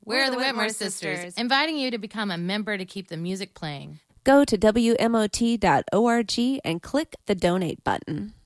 We're the Whitmore Sisters, inviting you to become a member to keep the music playing. Go to WMOT.org and click the donate button.